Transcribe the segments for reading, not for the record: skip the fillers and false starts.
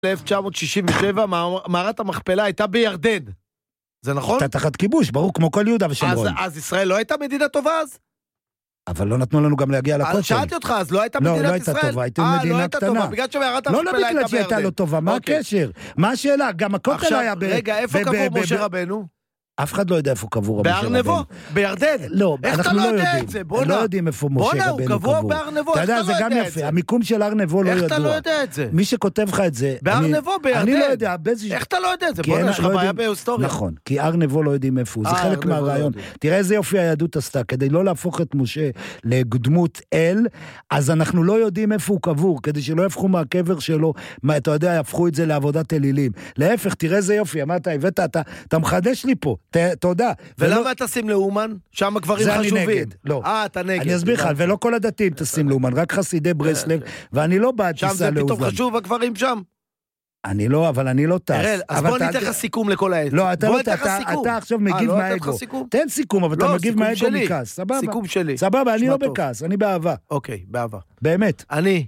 1967, מערת המכפלה הייתה בירדן. זה נכון? אתה תחת כיבוש, ברור, כמו כל יהודה ושומרון. אז ישראל לא הייתה מדינה טובה אז? אבל לא נתנו לנו גם להגיע לכותל. אז שאלתי אותך, אז לא הייתה מדינת ישראל? לא הייתה טובה, הייתה מדינה קטנה. בגלל שמערת המכפלה הייתה בירדן. לא בגלל שהיא הייתה לא טובה, מה הקשר? מה השאלה? גם הכותל היה רגע, איפה קבור משה רבנו? אף אחד לא יודע איפה קבור משה רבנו. בהר נבו? בירדן? לא, אנחנו לא יודעים. בונה. לא יודעים איפה משה רבנו קבור. בונה, הוא קבור בהר נבו, איך אתה לא יודע את זה? אתה יודע, זה גם יפה, המיקום של הר נבו לא ידוע. איך אתה לא יודע את זה? מי שכותב לך את זה... בהר נבו, בירדן. אני לא יודע. איך אתה לא יודע את זה? בונה, יש לך בעיה בהיסטוריה. נכון, כי הר נבו לא יודעים איפה הוא, זה חלק מהרעיון. תראה איזה יופי היהדות עשתה, כדי לא להפוך את משה לדמות אל, אז אנחנו לא יודעים איפה הוא קבור, כדי שלא יפכו מהקבר שלו, אתה יודע, יפכו את זה לעבודת אלילים. להפך, תראה איזה יופי, אמרת, הבאת, אתה מחדש לי פה, תודה. ולמה אתה שים לאומן? שם גברים חשובים. זה אני נגד, לא. אתה נגד. אני אסביר לך, ולא כל הדתיים תשים לאומן, רק חסידי ברסלב, ואני לא בעד טיסה לאומן. שם זה פתאום חשוב, הגברים שם? אני לא, אבל אני לא טס. אז בוא ניתן לך סיכום לכל העת. לא, אתה עכשיו מגיב מהאגו. תן סיכום, אבל אתה מגיב מהאגו מכעס, סבבה. סיכום שלי. סבבה, אני לא בכעס, אני באהבה. אוקיי, באהבה. באמת. אני,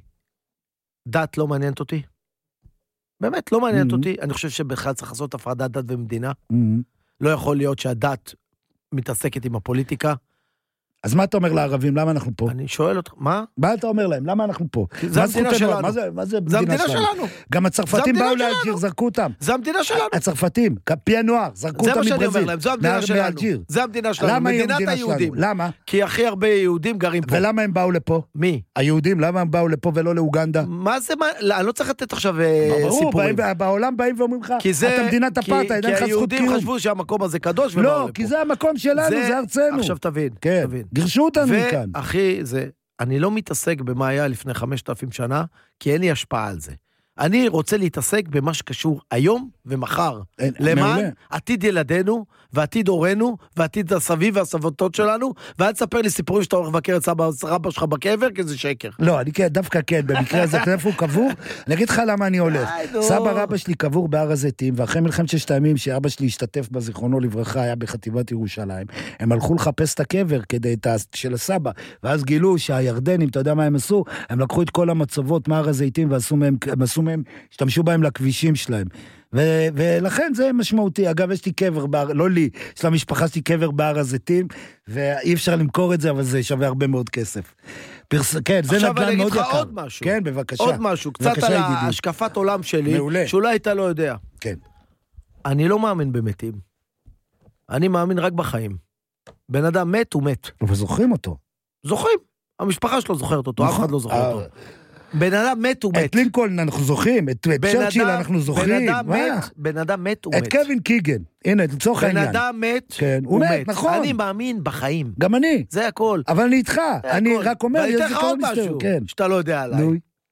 דת לא מעניינת אותי. באמת, לא מעניינת אותי. אני חושב שבכלל צריך לעשות הפרדת דת ומדינה. לא יכול להיות שהדת מתעסקת עם הפוליטיקה. אז מה אתה אומר לערבים? למה אנחנו פה? אני שואל אותך, מה? מה אתה אומר להם? למה אנחנו פה? זה המדינה שלנו. מה זה זה המדינה שלנו. גם הצרפתים באו לאלג'יר, זרקו אותם. זה המדינה שלנו. הצרפתים, פי הנוער, זרקו אותם מברזיל. זה מה שאני אומר להם, זו המדינה שלנו. זה המדינה שלנו, מדינת היהודים. למה? כי הכי הרבה יהודים גרים פה. ולמה הם באו לפה? מי? היהודים, למה הם באו לפה ולא לאוגנדה? מה זה, אני לא צריך לתת עכשיו סיפורים. בעולם באים ואומרים לך, אתה מדינת אפרטהייד, אין לך זכות קיום. כי היהודים חשבו שהמקום הזה קדוש ובאו לא, כי זה המקום שלנו, זה ארצנו. עכשיו תבין. גירשו אותנו מכאן. ואחי, אני לא מתעסק במה היה לפני 5,000 שנה, כי אין לי השפעה על זה. אני רוצה להתעסק במה שקשור היום ומחר. למען עתיד ילדינו, ועתיד הורינו, ועתיד הסביב והסבתות שלנו, ואל תספר לי סיפורים שאתה הולך לבקר את סבא רבא שלך בקבר, כי זה שקר. לא, אני דווקא כן, במקרה הזה, איפה הוא קבור? אני אגיד לך למה אני הולך. סבא רבא שלי קבור בהר הזיתים, ואחרי מלחמת ששת הימים, שאבא שלי השתתף בזיכרונו לברכה, היה בחטיבת ירושלים, הם הלכו לחפש את הקבר של הסבא, ואז גילו שהירדנים, אתה יודע מה הם עשו? הם לקחו את כל המצבות מהר הזיתים, ועשו מהם, השתמשו בהם לכבישים שלהם. ולכן זה משמעותי. אגב, יש לי קבר, לא לי, יש למשפחה שלי קבר בהר הזיתים, ואי אפשר למכור את זה, אבל זה שווה הרבה מאוד כסף. כן, זה נדל"ן מאוד יקר. עכשיו אני אגיד לך עוד משהו. כן, בבקשה. עוד משהו, קצת על השקפת עולם שלי, שאולי אתה לא יודע. כן. אני לא מאמין במתים. אני מאמין רק בחיים. בן אדם מת, הוא מת. אבל זוכרים אותו. זוכרים. המשפחה שלו זוכרת אותו, אף אחד לא זוכר אותו. בן אדם מת, הוא מת. את לינקולן אנחנו זוכרים, את צ'רצ'יל אנחנו זוכרים. בן אדם מת, הוא מת. את קווין קיגן, הנה, לצורך העניין. בן אדם מת, הוא מת, נכון. אני מאמין בחיים. גם אני. זה הכל. אבל אני איתך, אני רק אומר, ואני אתן לך עוד משהו, שאתה לא יודע עליי.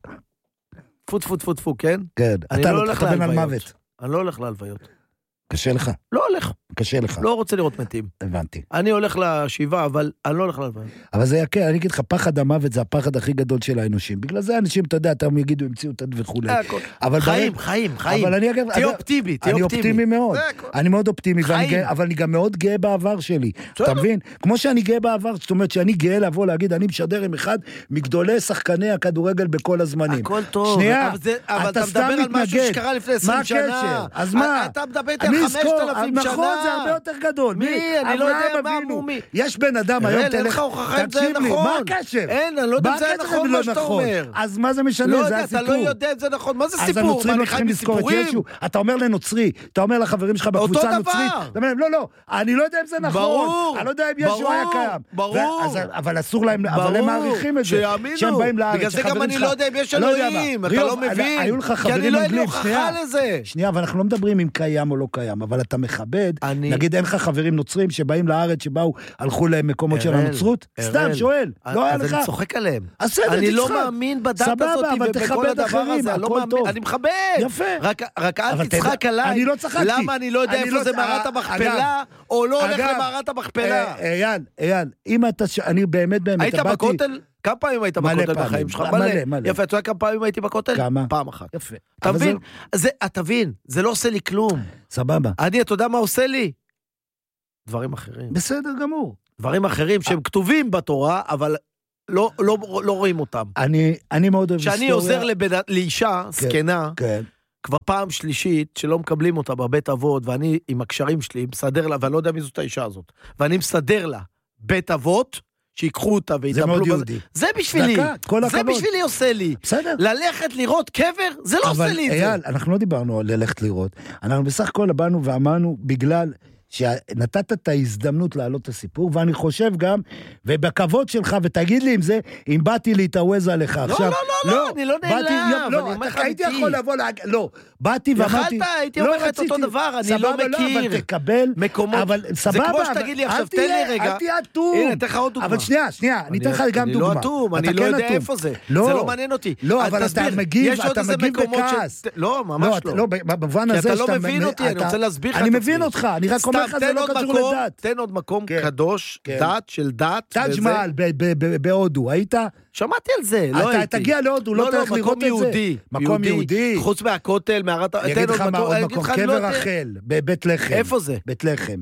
טפו, טפו, טפו, טפו, כן? כן, אתה לא הולך להלוויות. אני לא הולך להלוויות. קשה לך? לא הולך. קשה לך. לא רוצה לראות מתים. הבנתי. אני הולך לשבעה, אבל אני לא הולך להלוויה. אבל זה יקר, אני אגיד לך, פחד המוות זה הפחד הכי גדול של האנושים. בגלל זה אנשים, אתה יודע, אתם יגידו, המציאו את וכו'. חיים. תהיה אופטימי, אני אופטימי מאוד. אני מאוד אופטימי, אבל אני גם מאוד גאה בעבר שלי. אתה מבין? כמו שאני גאה בעבר, זאת אומרת שאני גאה לבוא להגיד, אני משדר עם אחד מגדולי שחקני הכדורגל בכל הזמנים. הכל טוב. שנייה, אבל אתה מדבר על משהו שקרה לפני 20 שנה. אז מה? אתה מדבר איתי על 5,000 שנה. נכון, זה הרבה יותר גדול. מי? אני לא יודע מה אמרו מי. יש בן אדם היום, אין לך הוכחה אם זה נכון. מה הקשר? אין, אני לא יודע אם זה נכון מה שאתה אומר. אז מה זה משנה? לא יודע, אתה לא יודע אם זה נכון. מה זה סיפור? אז הנוצרים לא צריכים לזכור את ישו. אתה אומר לנוצרי, אתה אומר לחברים שלך בקבוצה הנוצרית. לא, אני לא יודע אם זה נכון. אני לא יודע אם ישו היה קיים. ברור. אבל אסור להם, אבל הם מעריכים את זה. שהם באים לארץ. בגלל זה גם אני לא יודע אם יש אלוהים. אתה לא מבין. כי אני לא אין לי הוכחה לזה. שנייה, אבל אנחנו לא מדברים אם קיים או לא קיים, אבל אתה מכבד, נגיד אין לך חברים נוצרים שבאים לארץ, שבאו, הלכו למקומות של הנוצרות? סתם, שואל, לא היה לך? אז אני צוחק עליהם. אני לא מאמין בדת הזאת ובכל הדבר הזה, אני מכבד. יפה. רק אל תצחק עליי. אני לא צחקתי. למה אני לא יודע איפה זה מערת המכפלה, או לא הולך למערת המכפלה. אייל, אם אתה, אני באמת, היית בכותל? כמה פעמים היית בכותל בחיים שלך? מלא. יפה, אתה יודע כמה פעמים הייתי בכותל? כמה? פעם אחת. יפה. אתה מבין? אתה מבין, זה לא עושה לי כלום. סבבה. אתה יודע מה עושה לי? דברים אחרים. בסדר גמור. דברים אחרים שהם כתובים בתורה, אבל לא רואים אותם. אני מאוד אוהב היסטוריה. שאני עוזר לאישה, זקנה, כבר פעם שלישית שלא מקבלים אותה בבית אבות, ואני עם הקשרים שלי מסדר לה, ואני לא יודע מי זאת האישה הזאת, ואני מסדר לה בית אבות, שיקחו אותה ויטפלו. זה מאוד יהודי. זה בשבילי. זה בשבילי עושה לי. בסדר. ללכת לראות קבר, זה לא עושה לי את זה. אבל אייל, אנחנו לא דיברנו על ללכת לראות. אנחנו בסך הכל באנו ואמרנו, בגלל שנתת את ההזדמנות להעלות את הסיפור, ואני חושב גם, ובכבוד שלך, ותגיד לי אם זה, אם באתי להתאווז עליך עכשיו. לא, אני לא נעלב. לא, הייתי יכול לבוא לא, באתי ואמרתי, הייתי אומר את אותו דבר, אני לא מכיר. אבל תקבל מקומות. זה כמו שתגיד לי עכשיו, תן לי רגע. אל תהיה אטום. הנה, תן לך עוד דוגמה. אבל שנייה, אני אתן לך גם דוגמה. אני לא אטום, אני לא יודע איפה זה. זה לא מעניין אותי. לא, אבל אתה מגיב בכעס. לא, ממש לא. לא, במובן הזה שאתה לא מבין אותי, אני רוצה להסביר לך את אני מבין אותך, אני רק אומר לך, זה לא קשור לדת. תן עוד מקום קדוש, דת של דת. תאג' מאהל בהודו, היית? שמעתי על זה, לא הייתי. תגיע להודו, לא צריך לראות את זה. מקום יהודי. חוץ מהכותל, מערת... אני אגיד לך עוד מקום, קבר רחל, בבית לחם. איפה זה? בית לחם.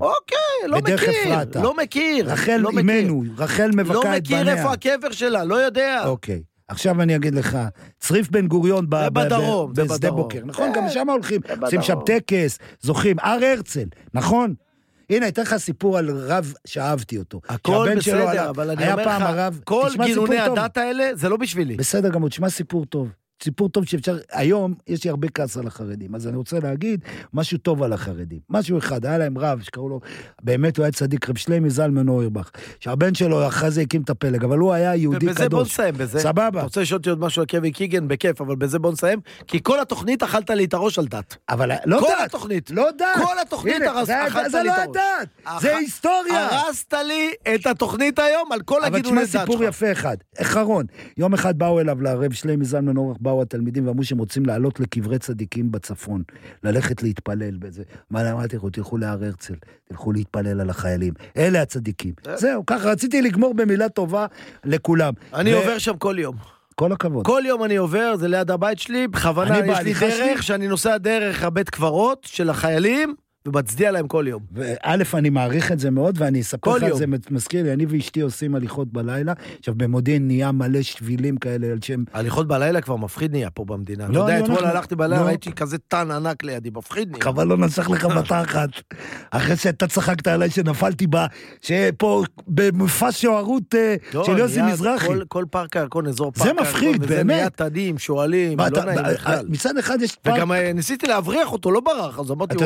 אוקיי, לא מכיר. רחל אימנו, רחל מבקה את בניה. לא מכיר איפה הקבר שלה, לא יודע. אוקיי. עכשיו אני אגיד לך, צריף בן גוריון בדרום, בשדה בוקר, נכון? גם שם הולכים, עושים שם טקס, זוכים, הר הרצל, נכון? הנה, הייתה לך סיפור על רב שאהבתי אותו. הכל בסדר, אבל אני אומר לך, כל גינוני הדת האלה, זה לא בשבילי. בסדר גם, תשמע סיפור טוב. סיפור טוב שאפשר, היום יש לי הרבה כעס על החרדים, אז אני רוצה להגיד משהו טוב על החרדים. משהו אחד, היה להם רב שקראו לו, באמת הוא היה צדיק, רב שלמי זלמן אוירבך, שהבן שלו אחרי זה הקים את הפלג, אבל הוא היה יהודי קדוש. ובזה בוא נסיים, בזה. סבבה. אתה רוצה לשאול אותי עוד משהו על קווי קיגן בכיף, אבל בזה בוא נסיים, כי כל התוכנית אכלת לי את הראש על דת. אבל לא דת. כל התוכנית. לא דת. כל התוכנית אכלת לי את הראש. זה לא הדת, זה היסטוריה. הרסת לי את התוכנית היום על כל הגינוני דת שלך. אבל תשמע סיפור יפה אחד. אחרון. יום אחד באו אליו לרב שלמי זלמן אוירבך, באו התלמידים ואמרו שהם רוצים לעלות לקברי צדיקים בצפון, ללכת להתפלל בזה. מה אמרתי, תלכו להר הרצל, תלכו להתפלל על החיילים. אלה הצדיקים. זהו, ככה רציתי לגמור במילה טובה לכולם. אני עובר שם כל יום. כל הכבוד. כל יום אני עובר, זה ליד הבית שלי, בכוונה יש לי דרך, שאני נוסע דרך הבית קברות של החיילים, ומצדיע להם כל יום. וא', אני מעריך את זה מאוד, ואני אספר לך, זה מזכיר לי, אני ואשתי עושים הליכות בלילה, עכשיו במודיעין נהיה מלא שבילים כאלה על שם... הליכות בלילה כבר מפחיד נהיה פה במדינה. אתה יודע, אתמול הלכתי בלילה, ראיתי כזה טן ענק לידי, מפחיד נהיה. חבל לא נצח לך בתחת, אחרי שאתה צחקת עליי שנפלתי בה, שפה במופע שוערות של יוסי מזרחי. כל פארק הירקון, אזור פארק הירקון. זה מפחיד, באמת. וזה נהיה תנים, שואלים, לא נעים בכלל. מצד אחד יש פארק... וגם ניסיתי להבריח אותו, לא ברח, אז אמרתי,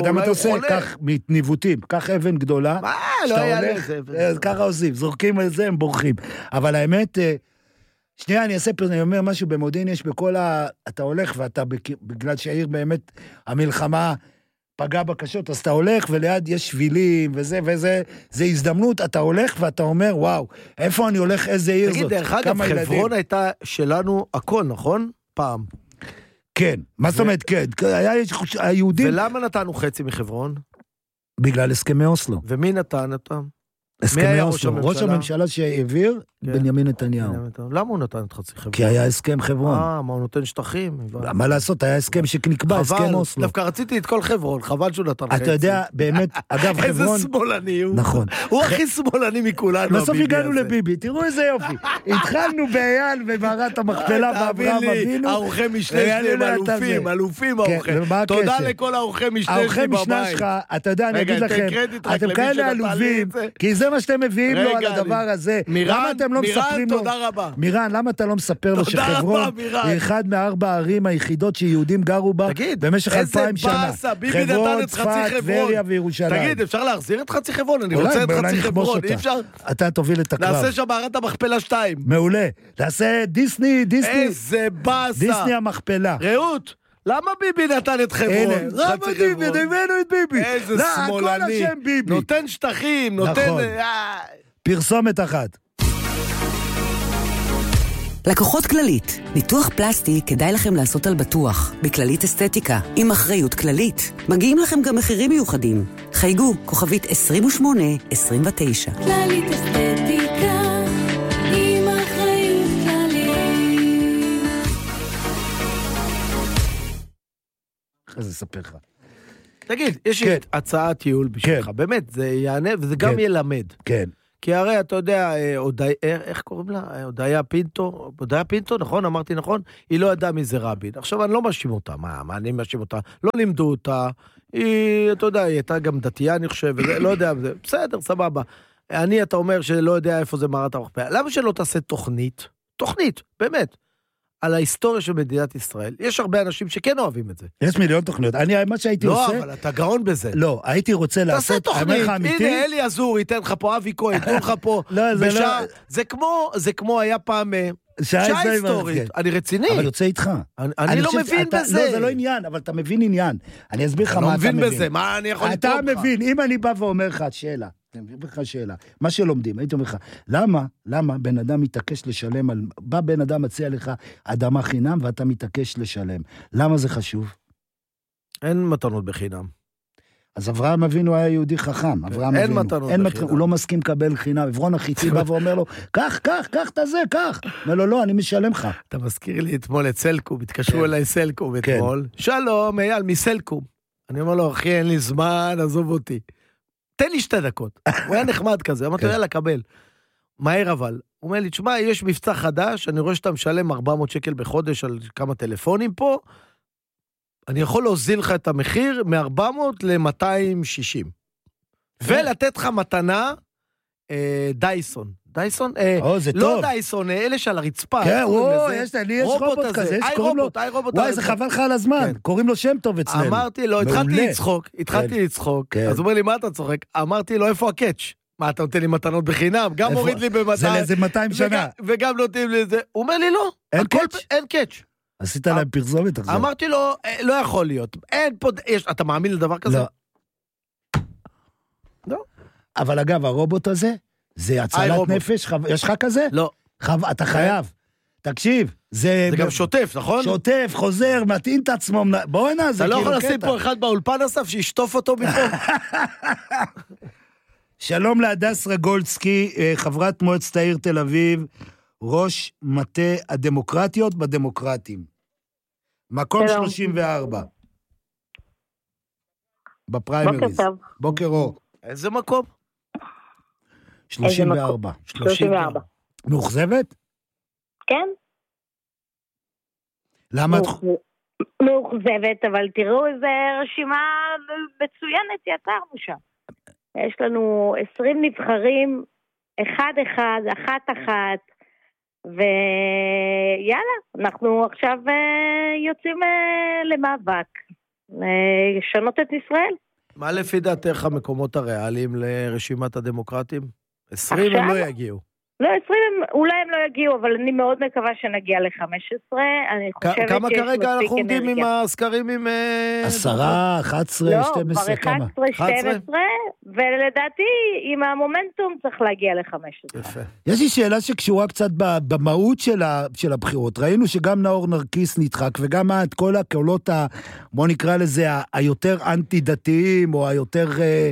קח ניווטים, קח אבן גדולה. מה? לא היה לזה. ככה עושים, זורקים על זה, הם בורחים. אבל האמת, שנייה, אני אעשה פה, אני אומר משהו, במודיעין יש בכל אתה הולך, ואתה, בגלל שהעיר באמת, המלחמה פגעה בקשות, אז אתה הולך, וליד יש שבילים, וזה, זה הזדמנות, אתה הולך, ואתה אומר, וואו, איפה אני הולך, איזה עיר זאת? תגיד, דרך אגב, חברון הייתה שלנו הכל, נכון? פעם. כן, מה זאת אומרת, כן, היהודים... ולמה נתנו חצי מחברון? בגלל הסכמי אוסלו. ומי נתן אותם? הסכמי אוסלו. ראש הממשלה שהעביר, בנימין נתניהו. למה הוא נתן את חצי חברון? כי היה הסכם חברון. מה הוא נותן שטחים? מה לעשות, היה הסכם שנקבע, הסכם אוסלו. דווקא רציתי את כל חברון, חבל שהוא נתן חצי. אתה יודע, באמת, אגב חברון... איזה שמאלני הוא. נכון. הוא הכי שמאלני מכולנו. בסוף הגענו לביבי, תראו איזה יופי. התחלנו באייל במערת המכפלה ואברהם אבינו. האורחי משנה שלהם, אלופים האורחי. תודה לכל האורחי משנה שלי בבית. אתה יודע, אני אגיד לכם, אתם כאלה אלופים, כי זה מה שאתם מביאים לו על הדבר הזה. למה אתם לא מספרים לו? תודה רבה. מירן, למה אתה לא מספר לו שחברון היא אחד מ4 הערים היחידות שיהודים גרו בה במשך 2000 שנה? חברון, צפת, טבריה וירושלים. תגיד, אפשר להחזיר את חצי חברון? אני רוצה את חצי חברון, אי אפשר? אתה תוביל את הקרב. נעשה שם מערת המכפלה 2. מעולה. נעשה דיסני. איזה באסה. דיסני המכפלה. רעות. למה ביבי נתן את חברון? למה ביבי? הבאנו את ביבי. איזה שמאלני. נותן שטחים, נותן... פרסומת אחת. לקוחות כללית, ניתוח פלסטי כדאי לכם לעשות על בטוח, בכללית אסתטיקה, עם אחריות כללית. מגיעים לכם גם מחירים מיוחדים. חייגו, כוכבית 2829. כללית אסתטיקה, עם אחריות כללית. אחרי זה ספר לך. תגיד, יש לי הצעת טיול בשבילך, באמת, זה יענה וזה גם ילמד. כן. כי הרי אתה יודע, איך קוראים לה? הודיה פינטו, נכון? אמרתי נכון? היא לא ידעה מי זה רבין. עכשיו אני לא מאשים אותה, מה אני מאשים אותה? לא לימדו אותה, אתה יודע, היא הייתה גם דתייה, אני חושב, לא יודע, בסדר, סבבה. אתה אומר שלא יודע איפה זה מערת המכפלה. למה שלא תעשה תוכנית, באמת, על ההיסטוריה של מדינת ישראל? יש הרבה אנשים שכן אוהבים את זה. יש מיליון תוכניות. מה שהייתי עושה... לא, אבל אתה גאון בזה. לא, הייתי רוצה לעשות... תעשה תוכנית. הנה, אלי עזור, ייתן לך פה, אבי כהן, ייתן לך פה. זה כמו היה פעם... שעה היסטורית. אני רציני. אבל יוצא איתך. אני לא מבין בזה. לא, זה לא עניין, אבל אתה מבין עניין. אני אסביר לך מה אתה מבין. לא מבין בזה, מה אני יכול לתרום לך? אתה מבין, אם אני בא ואומר לך שאלה, מה שלומדים, הייתי אומר לך, למה בן אדם מתעקש לשלם בא בן אדם מציע לך אדמה חינם ואתה מתעקש לשלם? למה זה חשוב? אין מתנות בחינם. אז אברהם אבינו היה יהודי חכם, אין מתנות בחינם. הוא לא מסכים לקבל חינם, עברון החיתי בא ואומר לו, קח את זה, קח. אומר לו, לא, אני משלם לך. אתה מזכיר לי אתמול את סלקום, התקשרו אליי סלקום אתמול, שלום, אייל מסלקום. אני אומר לו, אחי, אין לי זמן, עזוב אותי. תן לי 2 דקות. הוא היה נחמד כזה, אמרתי, יאללה, קבל. מהר אבל. הוא אומר לי, תשמע, יש מבצע חדש, אני רואה שאתה משלם 400 שקל בחודש על כמה טלפונים פה, אני יכול להוזיל לך את המחיר מ-400 ל-260. ולתת לך מתנה, דייסון. דייסון? זה לא טוב. דייסון, אלה של הרצפה. כן, לי יש רובוט כזה. רובוט. וואי, זה חבל לך על הזמן. קוראים לו שם טוב אצלנו. אמרתי לו, התחלתי לצחוק. אז הוא אומר לי, מה אתה צוחק? אמרתי לו, איפה הקאץ'? מה, אתה נותן לי מתנות בחינם? גם מוריד לי ב-200. זה לאיזה 200 שנה. וגם נותנים לי את זה. הוא אומר לי, לא. אין קאץ'. עשית להם פרסומת עכשיו. אמרתי לו, לא יכול להיות. אין פה, אתה מאמין לדבר כזה? לא. אבל אגב, הרובוט הזה, זה הצלת נפש, יש לך כזה? לא. אתה חייב. תקשיב, זה גם שוטף, נכון? שוטף, חוזר, מתאים את עצמו. בואי נע, זה כאילו קטע. אתה לא יכול לשים קטע. פה אחד באולפן אסף, שישטוף אותו מפה. שלום להדס רגולסקי, חברת מועצת העיר תל אביב, ראש מטה הדמוקרטיות בדמוקרטים. מקום 34. בפריימריז. בוקר אור. איזה מקום? 34. 34. מאוכזבת? כן. למה את... מאוכזבת, אבל תראו איזה רשימה מצוינת יצרנו שם. יש לנו 20 נבחרים, אחד, אחת, ויאללה, אנחנו עכשיו יוצאים למאבק, לשנות את ישראל. מה לפי דעתך המקומות הריאליים לרשימת הדמוקרטים? 20 הם לא יגיעו. לא, 20 אולי הם לא יגיעו, אבל אני מאוד מקווה שנגיע ל-15. אני חושבת כמה כרגע אנחנו עומדים עם הסקרים עם... 10, 11, 12, כמה? לא, כבר 11, 12, ולדעתי עם המומנטום צריך להגיע ל-15. יפה. יש לי שאלה שקשורה קצת במהות של הבחירות. ראינו שגם נאור נרקיס נדחק, וגם את כל הקולות, בוא נקרא לזה, היותר אנטי-דתיים, או היותר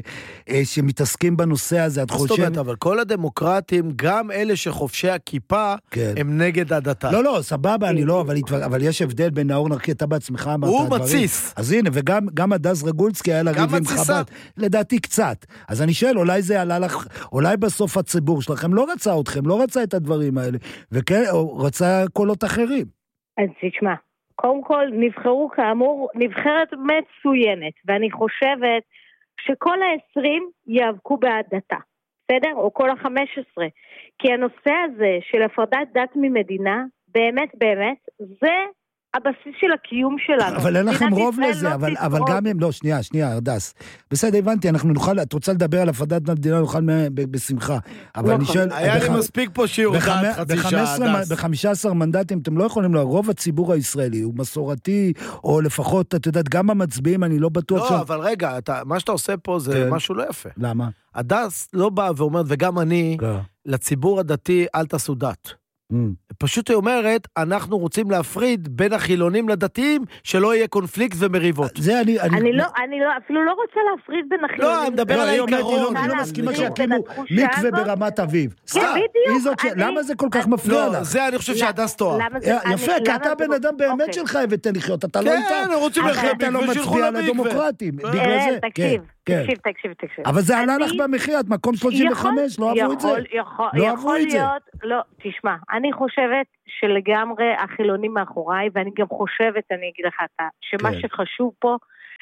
שמתעסקים בנושא הזה, את חושבת... זאת אומרת, אבל כל הדמוקרטים, גם אלה שחופשי הכיפה, הם נגד הדתה. לא, סבבה, אני לא, אבל יש הבדל בין נאור נרקיס, אתה בעצמך אמרת הדברים. הוא מציס. אז הנה, וגם הדס רגולסקי היה לה ריב עם חב"ד. לדעתי קצת. אז אני שואל, אולי זה עלה לך, אולי בסוף הציבור שלכם לא רצה אתכם, לא רצה את הדברים האלה, וכן, או רצה קולות אחרים. אז תשמע, קודם כל, נבחרו כאמור, נבחרת מצוינת, ואני חושבת שכל 20 יאבקו בהדתה, בסדר? או כל 15, כי הנושא הזה של הפרדת דת ממדינה, באמת, זה הבסיס של הקיום שלנו. אבל אין לכם רוב לזה, אבל גם הם, לא, שנייה, הרדס. בסדר, הבנתי, אנחנו נוכל, את רוצה לדבר על הפרדת המדינה, נוכל בשמחה. אבל אני שואל... היה לי מספיק פה שיעור דעת חצי שעה, הרדס. ב-15 מנדטים, אתם לא יכולים רוב הציבור הישראלי, הוא מסורתי, או לפחות, את יודעת, גם המצביעים, אני לא בטוח... לא, אבל רגע, מה שאתה עושה פה זה משהו לא יפה. למה? הדס לא בא ואומרת, וגם אני, לציבור הדתי, אל תעשו דת. פשוט היא אומרת, אנחנו רוצים להפריד בין החילונים לדתיים, שלא יהיה קונפליקט ומריבות. אני לא, אפילו לא רוצה להפריד בין החילונים. לא, אני מדבר על העיקרון. אני לא מסכימה שיקימו מקווה ברמת אביב. כן, בדיוק. למה זה כל כך מפריע לך? לא, זה אני חושב שהדס טועה. יפה, כי אתה בן אדם באמת שלך הבאת לחיות, אתה לא איתם. כן, רוצים לחיות אתה לא מצביע על הדמוקרטים. תקשיב, תקשיב. אבל זה עלה לך במחיר, את מקום 35, לא אהבו את זה? יכול להיות, לא, תשמע, אני חושבת שלגמרי החילונים מאחוריי, ואני גם חושבת, אני אגיד לך אתה, שמה שחשוב פה,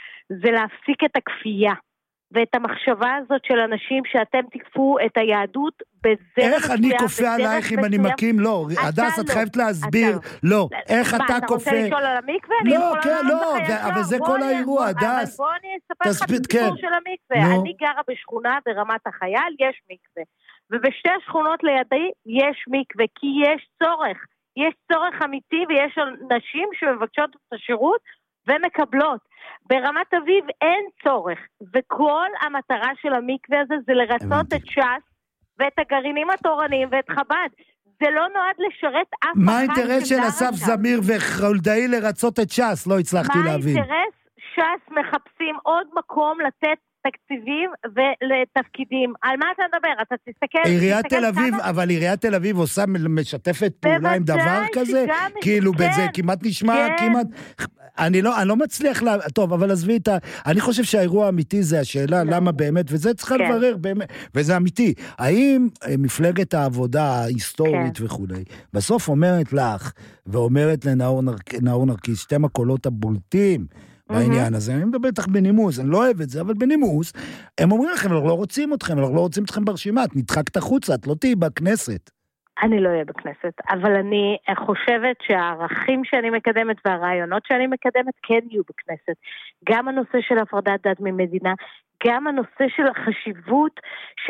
זה להפסיק את הכפייה. ואת המחשבה הזאת של אנשים שאתם תקפו את היהדות בזרם איך אני כופה עלייך אם אני מקים? לא, הדס, את חייבת להסביר. לא, איך אתה כופה? אתה רוצה לשאול על המקווה? לא, כן, לא, אבל זה כל האירוע, הדס. אבל בוא אני אספר לך את הסיפור של המקווה. אני גרה בשכונה ברמת החייל, יש מקווה. ובשתי השכונות לידי יש מקווה, כי יש צורך. יש צורך אמיתי ויש נשים שמבקשות את השירות ומקבלות. ברמת אביב אין צורך, וכל המטרה של המקווה הזה זה לרצות את ש"ס ואת הגרעינים התורניים ואת חב"ד. זה לא נועד לשרת אף אחד. מה האינטרס של אסף זמיר וחולדאי לרצות את ש"ס? לא הצלחתי להבין. מה האינטרס? ש"ס מחפשים עוד מקום לתת תקציבים ולתפקידים. על מה אתה מדבר? אתה תסתכל... עיריית תל אביב, אבל עיריית תל אביב עושה משתפת פעולה עם דבר כזה? כאילו בזה כמעט נשמע, כמעט... אני לא מצליח טוב, אבל עזבי אני חושב שהאירוע האמיתי זה השאלה למה באמת, וזה צריכה לברר באמת, וזה אמיתי. האם מפלגת העבודה ההיסטורית וכו', בסוף אומרת לך, ואומרת לנאור נרקיס, שתי הקולות הבולטים, בעניין הזה, אני מדבר איתך בנימוס, אני לא אוהב את זה, אבל בנימוס, הם אומרים לכם, אנחנו לא רוצים אתכם, אנחנו לא רוצים אתכם ברשימה, את נדחקת החוצה, את לא תהיי בכנסת. אני לא אהיה בכנסת, אבל אני חושבת שהערכים שאני מקדמת והרעיונות שאני מקדמת כן יהיו בכנסת. גם הנושא של הפרדת דת ממדינה, גם הנושא של החשיבות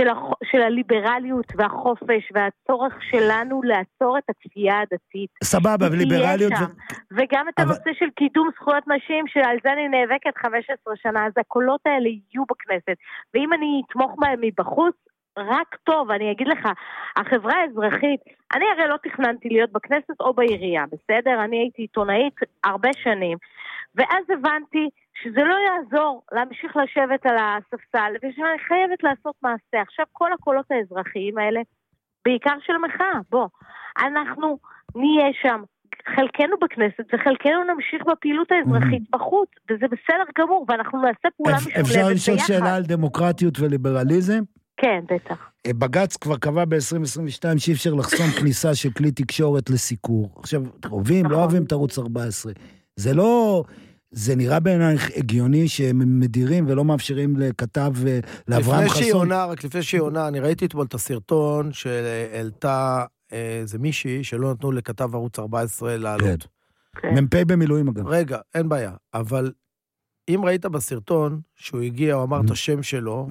של הליברליות והחופש והצורך שלנו לעצור את הכפייה הדתית. סבבה, וליברליות... וגם את הנושא של קידום זכויות נשים, שעל זה אני נאבקת 15 שנה, אז הקולות האלה יהיו בכנסת. ואם אני אתמוך בהם מבחוץ, רק טוב, אני אגיד לך, החברה האזרחית, אני הרי לא תכננתי להיות בכנסת או בעירייה, בסדר? אני הייתי עיתונאית הרבה שנים, ואז הבנתי שזה לא יעזור להמשיך לשבת על הספסל, ושאני חייבת לעשות מעשה. עכשיו כל הקולות האזרחיים האלה, בעיקר של המחאה, בוא, אנחנו נהיה שם, חלקנו בכנסת, וחלקנו נמשיך בפעילות האזרחית בחוץ, וזה בסדר גמור, ואנחנו נעשה פעולה משולבת ביחד. אפשר לשאול שאלה על דמוקרטיות וליברליזם? כן, בטח. בג"ץ כבר קבע ב-2022 שאי אפשר לחסום כניסה של כלי תקשורת לסיקור. עכשיו, אוהבים, לא אוהבים את ערוץ 14. זה לא... זה נראה בעיניי הגיוני שהם מדירים ולא מאפשרים לכתב לאברהם חסון. רק לפני שהיא עונה, אני ראיתי אתמול את הסרטון שהעלתה זה מישהי שלא נתנו לכתב ערוץ 14 לעלות. מ"פ במילואים אגב. רגע, אין בעיה. אבל אם ראית בסרטון שהוא הגיע, הוא אמר את השם שלו,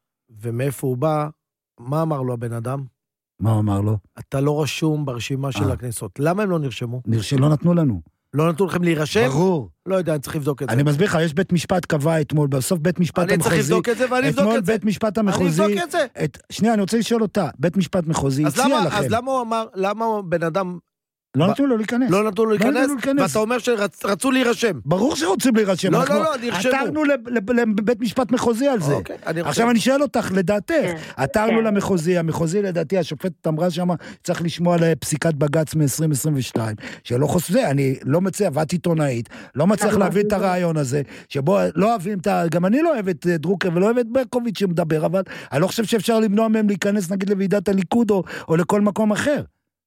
ומאיפה הוא בא, מה אמר לו הבן אדם? מה הוא אמר לו? אתה לא רשום ברשימה של הכניסות. למה הם לא נרשמו? לא נתנו לנו. לא נתנו לכם להירשם? ברור. לא יודע, אני צריך לבדוק את זה. אני מסביר לך, יש בית משפט קבע אתמול, בסוף בית משפט המחוזי... אני צריך לבדוק את זה ואני אבדוק את זה. אתמול בית משפט המחוזי... אני אבדוק את זה. שנייה, אני רוצה לשאול אותה. בית משפט מחוזי הציע לכם. אז למה הוא אמר, למה בן אדם... לא נתנו לו להיכנס. לא נתנו לו להיכנס, ואתה אומר שרצו להירשם. ברור שרוצים להירשם. לא, נרשמו. עתרנו לבית משפט מחוזי על זה. עכשיו אני שואל אותך, לדעתך, עתרנו למחוזי, המחוזי לדעתי, השופטת אמרה שמה, צריך לשמוע לפסיקת בג"ץ מ-2022, שלא חוסזה, אני לא מצא, עבדתי עיתונאית, לא מצליח להבין את הרעיון הזה, שבו לא אוהבים גם אני לא אוהב את דרוקר ולא אוהב את ברקוביץ' שמדבר, אבל אני לא חושב שאפשר למנוע מהם להיכנס נגיד לוועידת הליכוד או לכל מקום אחר.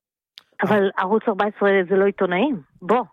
אבל ערוץ 14 זה לא עיתונאים, בוא,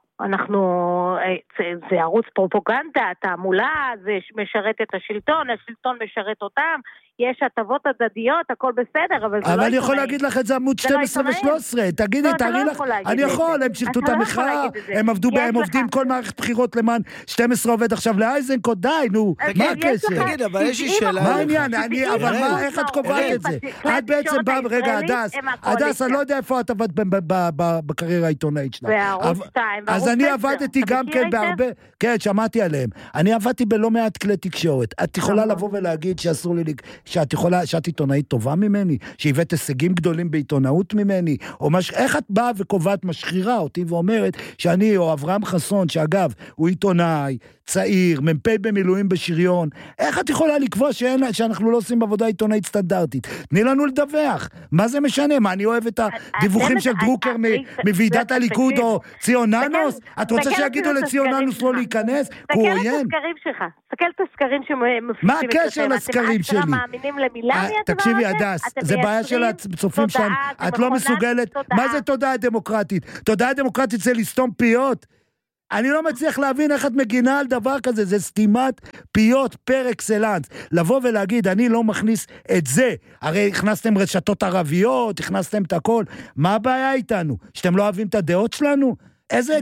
זה ערוץ פרופוגנדה, תעמולה, זה משרת את השלטון משרת אותם, יש הטבות הדדיות, הכל בסדר, אבל זה לא עיתונאים. אבל אני יכול להגיד לך את זה עמוד 12 ו-13, תגידי, תראי לך, אני יכול, הם שירתו את המחאה, הם עובדים כל מערכת בחירות למען 12 עובד עכשיו לאייזנקוט, די, נו, מה הקשר? תגיד, אבל יש לי שאלה. מה העניין? אבל איך את קובעת את זה? את בעצם באה, רגע, הדס, אני לא יודע איפה את עבדת בקריירה העיתונאית שלך. בערוץ 2, אז אני עבדתי גם כן בהרבה, כן, שמעתי עליהם. אני עבדתי בלא מעט כלי תקשורת. את יכולה לבוא ולהגיד שאסור לי, שאת עיתונאית טובה ממני, שהבאת הישגים גדולים בעיתונאות ממני, או איך את באה וקובעת משחירה אותי ואומרת שאני או אברהם חסון, שאגב, הוא עיתונאי, צעיר, מ"פ במילואים בשריון, איך את יכולה לקבוע שאנחנו לא עושים עבודה עיתונאית סטנדרטית? תני לנו לדווח. מה זה משנה? מה, אני אוהב את הדיווחים של דרוקר מוועידת הליכוד או ציוננוס? את רוצה שיגידו לציוננוס לא להיכנס? הוא עוין? תסתכל את הסקרים שמפיצים. מה הקשר לסקרים שלי? אתם מאמינים למילה מהדבר הזה? תקשיבי, הדס, זה בעיה של הצופים שלנו. את לא מסוגלת. מה זה תודעה דמוקרטית? תודעה דמוקרטית זה לסתום פיות? אני לא מצליח להבין איך את מגינה על דבר כזה, זה סתימת פיות פר אקסלנס. לבוא ולהגיד, אני לא מכניס את זה. הרי הכנסתם רשתות ערביות, הכנסתם את הכל. מה הבעיה איתנו? שאתם לא אוהבים את הדעות שלנו? איזה,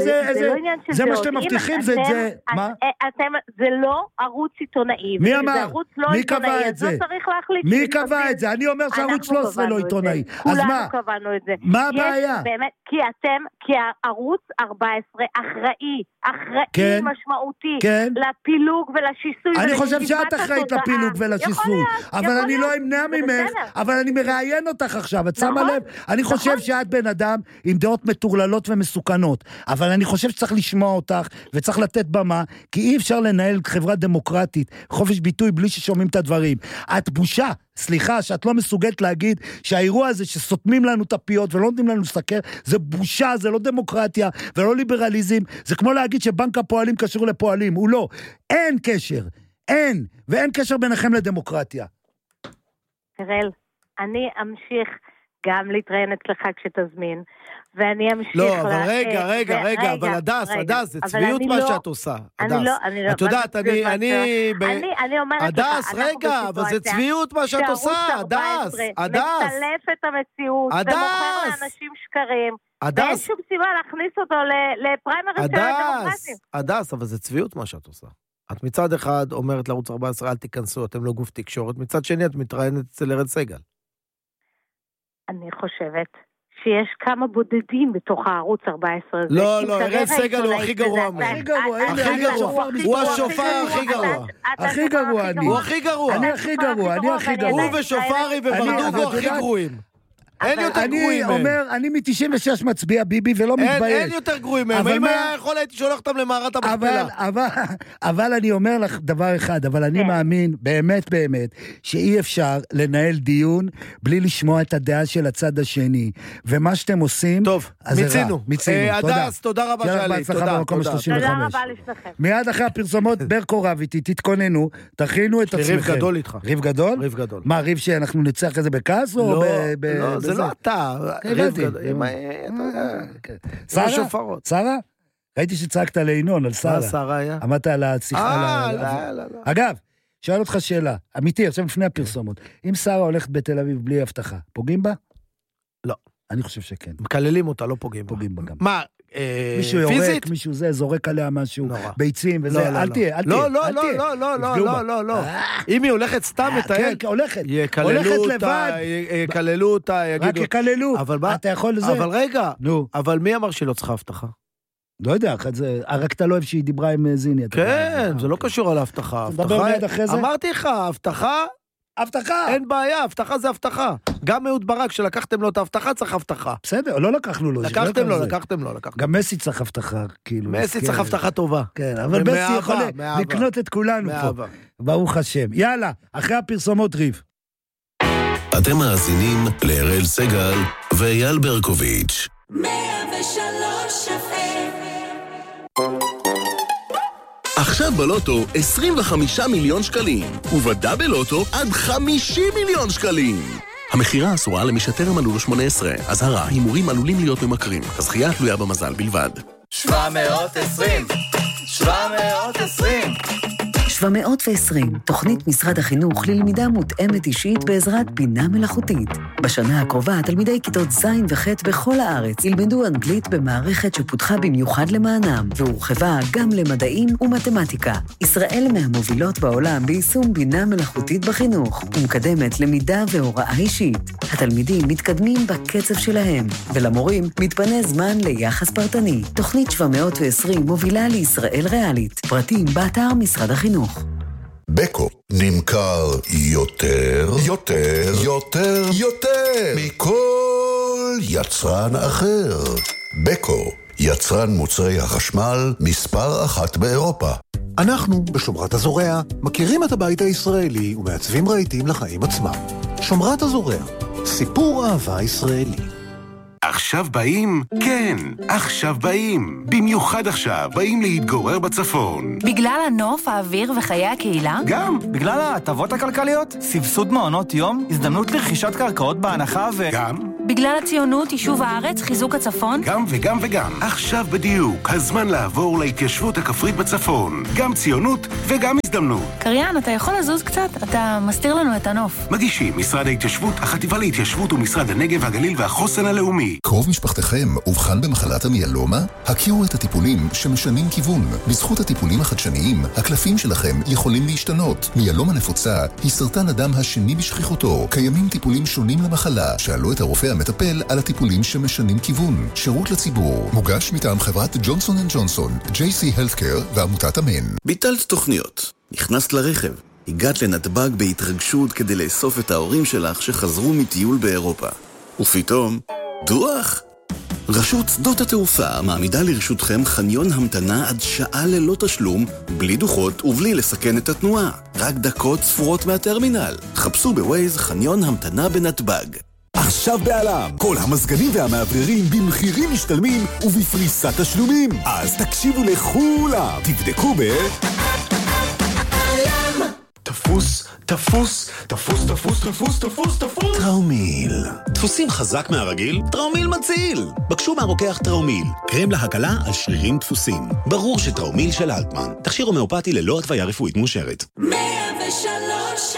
זה מה שאתם מבטיחים, זה, מה? זה לא ערוץ עיתונאי. מי אמר? מי קבע את זה? מי קבע את זה? אני אומר שערוץ 13 לא עיתונאי. אז מה? כולנו קבענו את זה. מה הבעיה? כי הערוץ 14 אחראי משמעותי לפילוג ולשיסוי. אני חושב שאת אחראית לפילוג ולשיסוי. אבל אני לא אמנע ממך, אבל אני מראיין אותך עכשיו, את שמה לב? אני חושב שאת בן אדם עם דעות מטורללות ומסוכנות. אבל אני חושב שצריך לשמוע אותך, וצריך לתת במה, כי אי אפשר לנהל חברה דמוקרטית, חופש ביטוי בלי ששומעים את הדברים. את בושה, סליחה, שאת לא מסוגלת להגיד שהאירוע הזה שסותמים לנו את הפיות ולא נותנים לנו לסקר, זה בושה, זה לא דמוקרטיה ולא ליברליזם, זה כמו להגיד שבנק הפועלים קשור לפועלים, הוא לא. אין קשר, אין, ואין קשר ביניכם לדמוקרטיה. קרל, אני אמשיך גם להתראיין אצלך כשתזמין, ואני אמשיך... לא, אבל רגע, אבל הדס, זה צביעות מה שאת עושה. את יודעת, אני אומרת לך... הדס, רגע, אבל זה צביעות מה שאת עושה, הדס. מסלף את המציאות, ומוכר לאנשים שקרים, ואין שום סיבה להכניס אותו לפריימריז של הדמוקרטים. הדס, אבל זה צביעות מה שאת עושה. את מצד אחד אומרת לערוץ 14, אל תיכנסו, אתם לא גוף תקשורת, מצד שני את מתראיינת אצל ארץ סגל. אני חושבת שיש כמה בודדים בתוך הערוץ 14 הזה. לא, ארץ סגל הוא הכי גרוע מהם. הכי גרוע, הוא השופר הכי גרוע. הכי גרוע אני. הוא הכי גרוע. אני הכי גרוע. הוא ושופרי וברדוגו הכי גרועים. אין יותר גרועים מהם. אני מ-96 מצביע ביבי ולא מתבייש. אין יותר גרועים מהם. אם היה יכול הייתי שולח אותם למערת המכפלה. אבל אני אומר לך דבר אחד, אבל אני מאמין, באמת, שאי אפשר לנהל דיון בלי לשמוע את הדעה של הצד השני. ומה שאתם עושים... טוב, מיצינו. הדס, תודה רבה שאלי. תודה רבה לשניכם. מיד אחרי הפרסומות, ברקו רב איתי, תתכוננו, תכינו את עצמכם. ריב גדול איתך. ריב גדול? ריב גדול. מה, ריב שאנחנו נצא אחרי זה בכעס או זה לא אתה, שרה? ראיתי שצעקת לעינון על שרה. מה שרה היה? עמדת על השיחה. אגב, שואל אותך שאלה, אמיתי, עכשיו לפני הפרסומות, אם שרה הולכת בתל אביב בלי הבטחה, פוגעים בה? לא. אני חושב שכן. מקללים אותה, לא פוגעים בה. פוגעים בה גם. מה? מישהו יורק, מישהו זה, זורק עליה משהו, ביצים וזה, אל תהיה, לא. אם היא הולכת סתם מטייל, יקללו אותה, יגידו. רק יקללו, אתה יכול לזה. אבל רגע, אבל מי אמר שהיא לא צריכה הבטחה? לא יודע, רק אתה לא אוהב שהיא דיברה עם זיני. כן, זה לא קשור על ההבטחה. אמרתי לך, הבטחה, אין בעיה, הבטחה זה הבטחה. גם אהוד ברק, שלקחתם לו את ההבטחה, צריך הבטחה. בסדר, לא לקחנו לו. לקחתם לו. גם מסי צריך הבטחה, כאילו. מסי צריך הבטחה טובה. כן, אבל מסי יכול לקנות את כולנו פה. ברוך השם. יאללה, אחרי הפרסומות ריב. אתם מאזינים לאראל סגל ואייל ברקוביץ'. 103 עכשיו בלוטו 25 מיליון שקלים, ובדאבל לוטו עד 50 מיליון שקלים. המחירה אסורה למי שטרם מלאו לו 18. אזהרה, הימורים עלולים להיות ממכרים. הזכייה תלויה במזל בלבד. 720, תוכנית משרד החינוך ללמידה מותאמת אישית בעזרת בינה מלאכותית. בשנה הקרובה, תלמידי כיתות ז' וח' בכל הארץ ילמדו אנגלית במערכת שפותחה במיוחד למענם, והורחבה גם למדעים ומתמטיקה. ישראל מהמובילות בעולם ביישום בינה מלאכותית בחינוך, ומקדמת למידה והוראה אישית. התלמידים מתקדמים בקצב שלהם, ולמורים מתפנה זמן ליחס פרטני. תוכנית 720 מובילה לישראל ריאלית. פרטים באתר משרד החינוך. בקו נמכר יותר מכל יצרן אחר. בקו, יצרן מוצרי החשמל מספר 1 באירופה. אנחנו, בשומרת הזורע, מכירים את הבית הישראלי ומעצבים רהיטים לחיים עצמם. שומרת הזורע, סיפור אהבה ישראלי. עכשיו באים? כן, עכשיו באים. במיוחד עכשיו באים להתגורר בצפון. בגלל הנוף, האוויר וחיי הקהילה? גם, בגלל ההטבות הכלכליות, סבסוד מעונות יום, הזדמנות לרכישת קרקעות בהנחה גם? בגלל הציונות, יישוב הארץ, חיזוק הצפון? גם וגם וגם. עכשיו בדיוק, הזמן לעבור להתיישבות הכפרית בצפון. גם ציונות וגם הזדמנות. קריין, אתה יכול לזוז קצת? אתה מסתיר לנו את הנוף. מגישים משרד ההתיישבות, החטיבה להתיישבות ומשרד הנגב, הגליל והחוסן הלאומי. קרוב משפחתכם אובחן במחלת המיאלומה? הכירו את הטיפולים שמשנים כיוון. בזכות הטיפולים החדשניים, הקלפים שלכם יכולים להשתנות. מיאלומה נפוצה היא סרטן הדם השני בשכיחותו. קיימים טיפולים שונים למחלה. שאלו את הרופא המטפל על הטיפולים שמשנים כיוון. שירות לציבור. מוגש מטעם חברת ג'ונסון & ג'ונסון, JC Healthcare ועמותת אמן. ביטלת תוכניות. נכנסת לרכב. הגעת לנתב"ג בהתרגשות כדי לאסוף את ההורים שלך שחזרו מטיול באירופה. ופתאום, דוח! רשות שדות התעופה מעמידה לרשותכם חניון המתנה עד שעה ללא תשלום, בלי דוחות ובלי לסכן את התנועה. רק דקות ספורות מהטרמינל. חפשו בווייז חניון המתנה בנתב"ג. עכשיו בעלם, כל המזגנים והמאווררים במחירים משתלמים ובפריסת תשלומים. אז תקשיבו לכולם, תבדקו תפוס, תפוס, תפוס, תפוס, תפוס, תפוס, תפוס. טראומיל. דפוסים חזק מהרגיל? טראומיל מציל. בקשו מהרוקח טראומיל. קרם להקלה על שרירים דפוסים. ברור שטראומיל של אלטמן. תכשיר הומאופתי ללא התוויה רפואית מאושרת. 103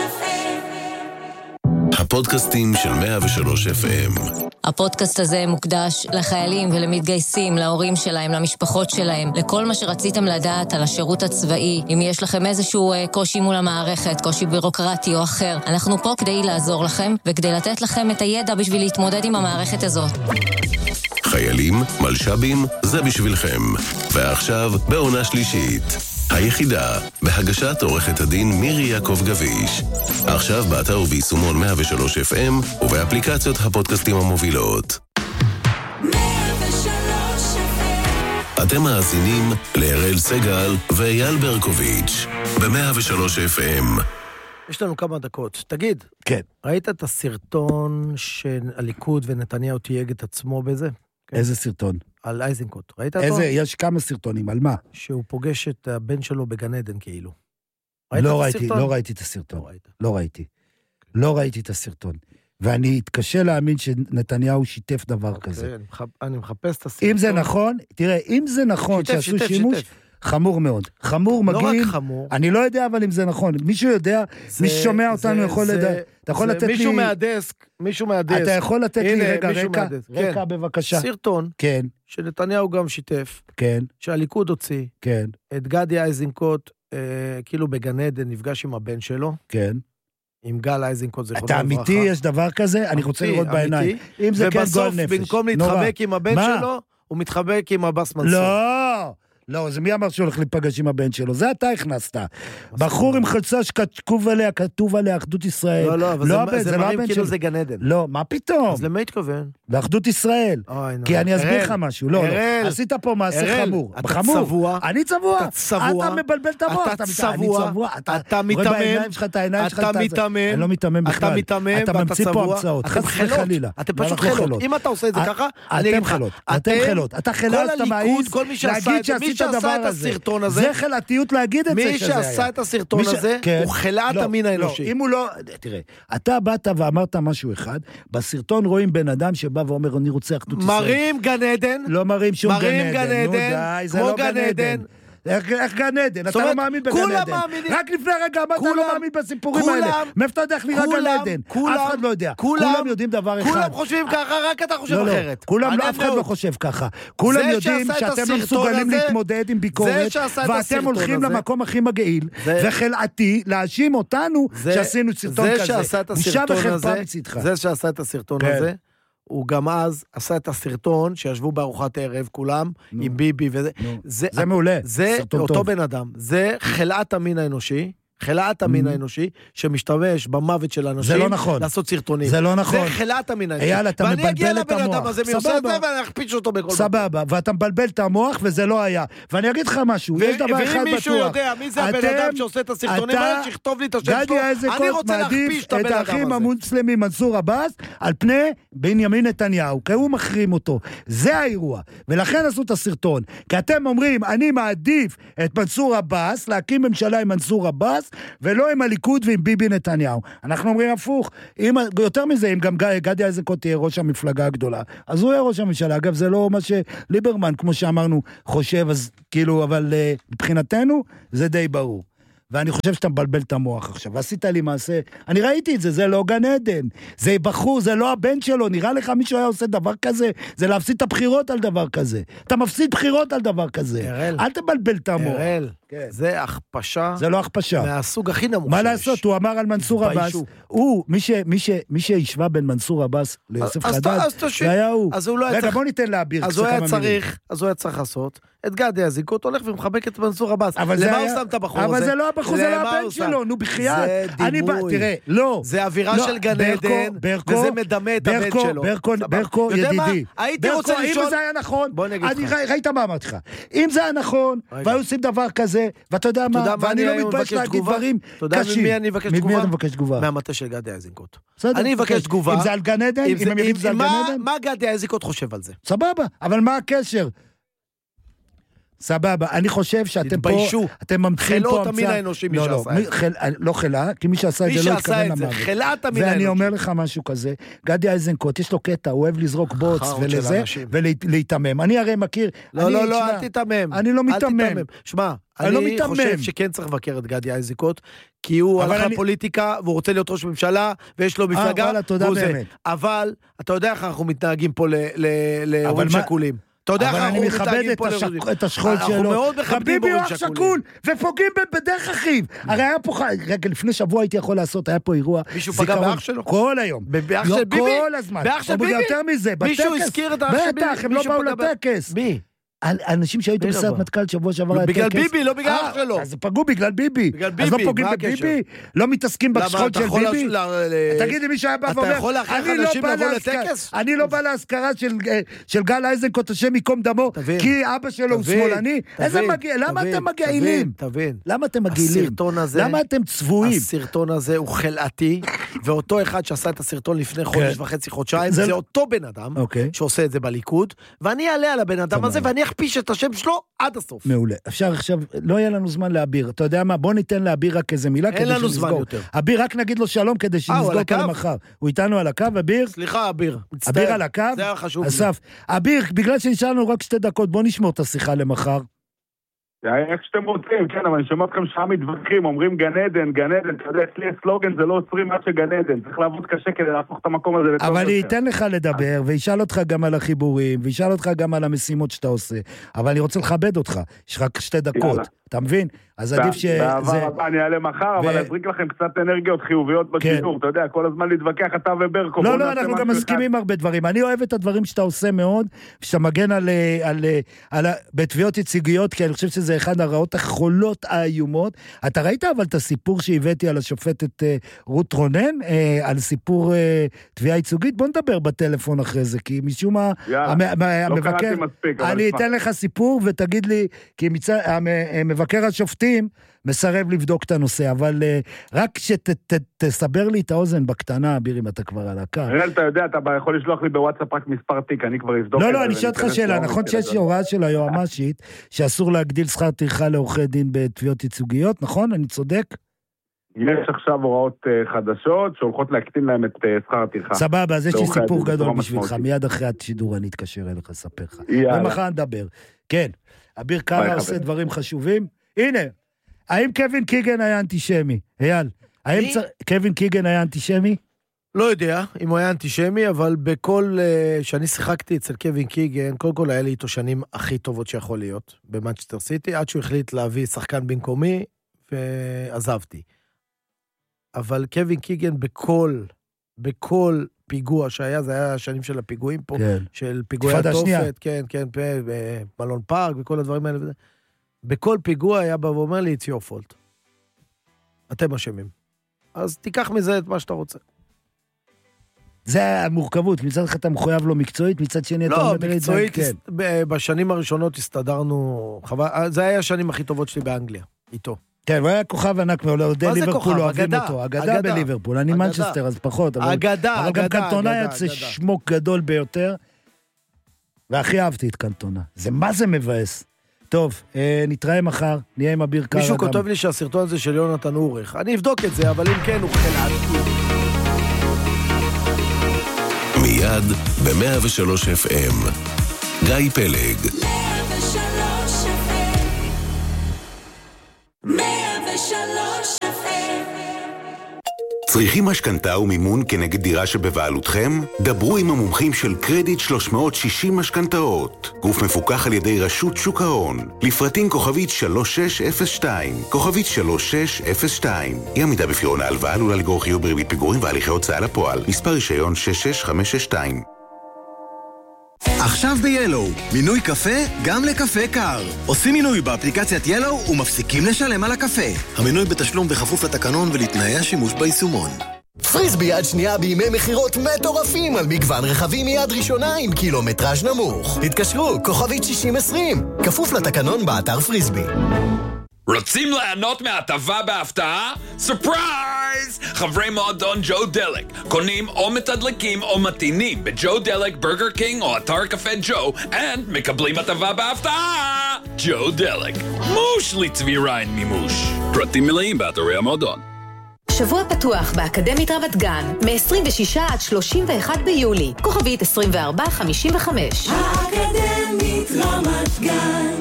הפודקאסטים של 103 FM. הפודקאסט הזה מוקדש לחיילים ולמתגייסים, להורים שלהם, למשפחות שלהם, לכל מה שרציתם לדעת על השירות הצבאי. אם יש לכם איזשהו קושי מול המערכת, קושי בירוקרטי או אחר, אנחנו פה כדי לעזור לכם וכדי לתת לכם את הידע בשביל להתמודד עם המערכת הזאת. חיילים, מלשבים, זה בשבילכם. ועכשיו בעונה שלישית. היחידה, בהגשת עורכת הדין מירי יעקב גביש. עכשיו באתר וביישומון 103 FM ובאפליקציות הפודקאסטים המובילות. 103 FM. אתם מאזינים לאראל סגל ואייל ברקוביץ' ב-103 FM. יש לנו כמה דקות. תגיד, כן. ראית את הסרטון שהליכוד ונתניהו תייג את עצמו בזה? איזה סרטון? על אייזנקוט. ראית אותו? יש כמה סרטונים, על מה? שהוא פוגש את הבן שלו בגן עדן כאילו. לא ראיתי את הסרטון. לא ראיתי את הסרטון. ואני אתקשה להאמין שנתניהו שיתף דבר כזה. אני מחפש את הסרטון. אם זה נכון, תראה, אם זה נכון שעשו שימוש, חמור מאוד. חמור מגעיל. לא רק חמור. אני לא יודע אבל אם זה נכון. מישהו יודע, מי ששומע אותנו יכול לדעת. אתה יכול לתת לי... מישהו מהדסק. אתה יכול לתת לי רקע בבקשה. סרטון. כן. שנתניהו גם שיתף. כן. שהליכוד הוציא. כן. את גדי אייזנקוט, כאילו בגן עדן, נפגש עם הבן שלו. כן. עם גל אייזנקוט, זכרונו לברכה. אתה אמיתי? יש דבר כזה? אני רוצה לראות בעיניים. אם זה כן גועל נפש. ובסוף, במקום להתחבק עם הבן שלו, הוא מתחבק עם הבס מנסור. לא, זה מי אמר שהוא הולך להיפגש עם הבן שלו? זה אתה הכנסת. בחור עם חולצה כתוב עליה אחדות ישראל. לא, אבל זה מראים כאילו זה גן עדן. לא, מה פתאום? אז למה התכוון? לאחדות ישראל. כי אני אסביר לך משהו. לא, עשית פה מעשה חמור. אתה צבוע. אני צבוע. אתה צבוע. אתה מבלבל את המוח. אתה צבוע. אתה מיתמם. רואה בעיניים שלך את העיניים שלך. אתה מיתמם. אני לא מיתמם בכלל. אתה מיתמם. אתה ממציא פה המצאות. אתם חלות. אתם פשוט חלות. אם אתה עושה את זה ככה, אני אגיד לך. אתם חלות. אתה חלת, אתה מעיז להגיד שעשית דבר הזה. זה חלטיות להגיד את זה שזה היה. מי שעשה את הסרטון הזה, הוא חלאת המין האנושי. אם הוא לא, תראה, אתה באת ואמרת משהו אחד, בסרטון רואים בן אדם שבא ואומר, אני רוצה אחדות ישראל. מראים גן עדן. לא מראים שום גן עדן. מראים גן עדן, כמו גן עדן. איך גן עדן? אתה לא מאמין בגן עדן. רק לפני רגע אמרת, אתה לא מאמין בסיפורים האלה. מאיפה אתה יודע איך נראה גן עדן? אף אחד לא יודע. כולם יודעים דבר אחד. כולם חושבים ככה, רק אתה חושב אחרת. כולם, אף אחד לא חושב ככה. כולם יודעים שאתם לא מסוגלים להתמודד עם ביקורת, ואתם הולכים למקום הכי מגעיל, וחלעתי להאשים אותנו שעשינו סרטון כזה. בושה וחרפה מצדך. זה שעשה את הסרטון הזה, הוא גם אז עשה את הסרטון שישבו בארוחת ערב כולם, עם ביבי וזה. זה מעולה. זה אותו בן אדם. זה חלאת המין האנושי, חלאת המין האנושי, שמשתמש במוות של אנשים, זה לא נכון. לעשות סרטונים. זה לא נכון. זה חלאת המין האנושי. אייל, אתה מבלבל את המוח. ואני אגיע לבן אדם הזה, מי עושה את זה, ואני אכפיש אותו בכל סבבה, ואתה מבלבל את המוח, וזה לא היה. ואני אגיד לך משהו, יש דבר אחד בטוח. ואם מישהו יודע מי זה הבן אדם שעושה את הסרטונים האלה, שיכתוב לי את השם שלו, אני רוצה להכפיש את הבן אדם הזה. את האחים המוסלמים מנסור עבאס, על פני בנימין נתניהו, כי הוא מחרים אותו. זה האירוע. ולכן עשו את הסרטון. כי אתם אומרים, אני מעדיף את מנסור עבאס, להקים ממשלה עם מנסור עבאס, ולא עם הליכוד ועם ביבי נתניהו. אנחנו אומרים הפוך. יותר מזה, אם גם גדי איזנקוט תהיה ראש המפלגה הגדולה, אז הוא יהיה ראש הממשלה. אגב, זה לא מה שליברמן, כמו שאמרנו, חושב, אז כאילו, אבל מבחינתנו, זה די ברור. ואני חושב שאתה מבלבל את המוח עכשיו, ועשית לי מעשה, אני ראיתי את זה, זה לא גן עדן, זה בחור, זה לא הבן שלו, נראה לך מישהו היה עושה דבר כזה, זה להפסיד את הבחירות על דבר כזה, אתה מפסיד בחירות על דבר כזה, אל תבלבל את המוח. זה הכפשה, זה לא הכפשה, מהסוג הכי נמוך. מה לעשות, הוא אמר על מנסור עבאס, הוא, מי שישווה בין מנסור עבאס ליוסף חדד, זה היה הוא. רגע, בוא ניתן להביר. אז הוא היה צריך לעשות, את גדי איזנקוט הולך ומחבק את מנסור עבאס. למה הוא שם את הבחור הזה? אבל זה לא הבחור, זה לא הבן שלו, נו בחייאת. זה דימוי. תראה, לא. זה אווירה של גן עדן, וזה מדמה את הבן שלו. ברקו, ידידי. הייתי רוצה לשאול... אם זה היה נכון, ראית מה אמרתי לך. אם זה היה נכון, והיו עושים דבר כזה, ואתה יודע מה, ואני לא מתבייש להגיד דברים קשים. ממי אני מבקש תגובה? ממי אתה מבקש תגובה? מהמטה של גדי איזנקוט. אני מבקש תגובה. אם זה על גן עדן? אם הם יודעים שזה על גן עדן? מה גדי איזנקוט חושב על זה? סבבה, אבל מה הקשר? סבבה, אני חושב שאתם פה, אתם ממתחים פה... חלאות המין האנושי מי שעשה את זה. לא חלה, כי מי שעשה את זה לא התכוון למוות. חלאת המין האנושי. ואני אומר לך משהו כזה, גדי איזנקוט, יש לו קטע, הוא אוהב לזרוק בוץ ולזה, ולהתאמם. אני הרי מכיר... לא, אל תתאמם. אני לא מתאמם. שמע, אני חושב שכן צריך לבקר את גדי איזנקוט, כי הוא הלך לפוליטיקה, והוא רוצה להיות ראש ממשלה, ויש לו מפלגה, אבל אתה יודע איך אנחנו מתנהגים פה להורים שכולים. אבל אני מכבד את השכול שלו. אנחנו מאוד מכבדים ביבי הוא אח שקול, ופוגעים בדרך אחיו. הרי היה פה, רגע, לפני שבוע הייתי יכול לעשות, היה פה אירוע. מישהו פגע באח שלו? כל היום. באח של ביבי? כל הזמן. באח של ביבי? יותר מזה, בטקס. מישהו הזכיר את האח של ביבי? בטח, הם לא באו לטקס. מי? אנשים שהיו בסיירת מטכ"ל שבוע שעבר היה טקס. בגלל ביבי, לא בגלל אח שלו. אז פגעו בגלל ביבי. אז לא פוגעים בביבי? לא מתעסקים בשכול של ביבי? תגיד לי מי שהיה בא ואומר, אני לא בא להזכרה של גל איזנקוט השם יקום דמו, כי אבא שלו הוא שמאלני. למה אתם מגעילים? למה אתם מגעילים? למה אתם צבועים? הסרטון הזה הוא חלאתי, ואותו אחד שעשה את הסרטון לפני חודש וחצי, חודשיים, זה אותו בן אדם שעושה את זה בליכוד, ואני אעלה על הבן אדם הזה, ואני אכפיש את השם שלו עד הסוף. מעולה. אפשר עכשיו, לא יהיה לנו זמן להביר. אתה יודע מה? בוא ניתן להביר רק איזה מילה כדי שנסגור. אביר, רק נגיד לו שלום כדי שנסגור אותו למחר. הוא איתנו על הקו, אביר? סליחה, אביר. אביר על הקו? זה היה חשוב. אסף, אביר, בגלל שנשארנו רק 2 דקות, בוא נשמור את השיחה למחר. איך שאתם רוצים, כן, אבל אני שומע אתכם שעה מתווכחים, אומרים גן עדן, אתה יודע, אצלי הסלוגן זה לא עוצרים עד שגן עדן, צריך לעבוד קשה כדי להפוך את המקום הזה. אבל אני אתן לך לדבר, וישאל אותך גם על החיבורים, וישאל אותך גם על המשימות שאתה עושה, אבל אני רוצה לכבד אותך, יש רק 2 דקות, אתה מבין? אז עדיף ש... בעבר הבא אני אעלה מחר, אבל אזריק לכם קצת אנרגיות חיוביות בשידור, אתה יודע, כל הזמן להתווכח אתה וברקו. לא, אנחנו גם מסכימים הרבה דברים. אני אוהב את הדברים שאתה עושה מאוד, שאתה מגן בתביעות ייצוגיות, כי אני חושב שזה אחד הרעות החולות האיומות. אתה ראית אבל את הסיפור שהבאתי על השופטת רות רונן, על סיפור תביעה ייצוגית? בוא נדבר בטלפון אחרי זה, כי משום מה המבקר... אני אתן לך סיפור ותגיד לי, כי מבקר השופטים מסרב לבדוק את הנושא, אבל רק שתסבר לי את האוזן בקטנה, אביר, אם אתה כבר על הקו. אתה יודע, אתה יכול לשלוח לי בוואטסאפ רק מספר תיק, אני כבר אבדוק. לא, אני שואל אותך שאלה, נכון שיש הוראה של היועמ"שית, שאסור להגדיל שכר טרחה לעורכי דין בתביעות ייצוגיות, נכון? אני צודק? יש עכשיו הוראות חדשות, שהולכות להקטין להם את שכר הטרחה. סבבה, אז יש לי סיפור גדול בשבילך, מיד אחרי השידור אני אתקשר אליך לספר לך. ומחר נדבר. כן, אביר קארה עושה דברים חשובים. הנה, האם קווין קיגן היה אנטישמי? אייל, האם קווין קיגן היה אנטישמי? לא יודע אם הוא היה אנטישמי, אבל בכל שאני שיחקתי אצל קווין קיגן, קודם כל היה לי איתו שנים הכי טובות שיכול להיות, במנצ'סטר סיטי, עד שהוא החליט להביא שחקן במקומי, ועזבתי. אבל קווין קיגן בכל פיגוע שהיה, זה היה השנים של הפיגועים פה, של פיגועי התופת, כן, במלון פארק, וכל הדברים האלה וזה. בכל פיגוע היה בא ואומר לי, it's your fault. אתם אשמים. אז תיקח מזה את מה שאתה רוצה. זה המורכבות, מצד אחד אתה מחויב לו מקצועית, מצד שני אתה לא, מקצועית, בשנים הראשונות הסתדרנו, זה היה השנים הכי טובות שלי באנגליה, איתו. כן, הוא היה כוכב ענק, ואוהדי ליברפול אוהבים אותו, אגדה בליברפול, אני מנצ'סטר אז פחות, אבל גם קנטונה יוצא שמוק גדול ביותר, והכי אהבתי את קנטונה, זה מה זה מבאס. טוב, נתראה מחר, נהיה עם אביר קארה. מישהו כותב לי שהסרטון הזה של יונתן אורך, אני אבדוק את זה, אבל אם כן הוא חלק. מיד ב-103 FM. גיא פלג. 103 FM. 103 FM. צריכים משכנתה ומימון כנגד דירה שבבעלותכם? דברו עם המומחים של קרדיט 360 משכנתאות. גוף מפוקח על ידי רשות שוק ההון. לפרטים כוכבית 3602. כוכבית 3602. אי עמידה בפירעון ההלוואה עלולה לגרור חיוב בריבית פיגורים והליכי הוצאה לפועל. מספר רישיון 66562. עכשיו ב-Yellow, מינוי קפה גם לקפה קר. עושים מינוי באפליקציית Yellow ומפסיקים לשלם על הקפה. המינוי בתשלום בכפוף לתקנון ולתנאי השימוש ביישומון. פריסבי יד שנייה בימי מחירות מטורפים על מגוון רכבים מיד ראשונה עם קילומטראז' נמוך. תתקשרו, כוכבית 6020, כפוף לתקנון באתר פריסבי. רוצים ליהנות מהטבה בהפתעה? סופרייז! חברי מועדון ג'ו דלק קונים או מתדלקים או מתינים בג'ו דלק, ברגר קינג או אתר קפה ג'ו מקבלים הטבה בהפתעה! ג'ו דלק, מוש לצבי ריין מימוש. פרטים מלאים באתרי המועדון. שבוע פתוח באקדמית רמת גן, מ-26 עד 31 ביולי, כוכבית 2455. האקדמית רמת גן.